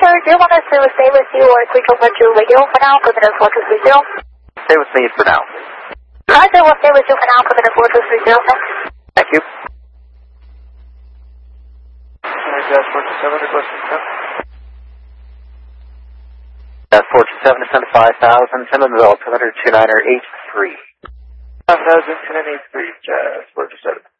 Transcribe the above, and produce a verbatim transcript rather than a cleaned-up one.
sir, do you want us to stay with you or switch over to radio for now? Put it at four two three zero. Stay with me for now. Roger, we'll stay with you for now. Put it at four two three zero, thanks. Thank you. That's four two seven, requesting ten. That's four two seven, descend to five thousand, ten on the altimeter two niner eight three. five thousand, ten eight three, Jazz four two seven.